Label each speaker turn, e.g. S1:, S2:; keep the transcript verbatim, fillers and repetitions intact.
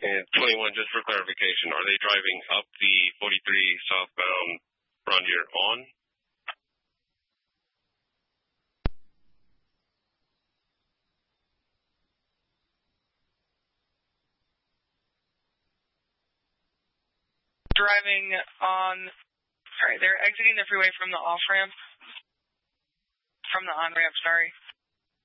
S1: And twenty-one, just for clarification, are they driving up the forty-three southbound front here on?
S2: Driving on, sorry, they're exiting the freeway from the off-ramp, from the on-ramp, sorry.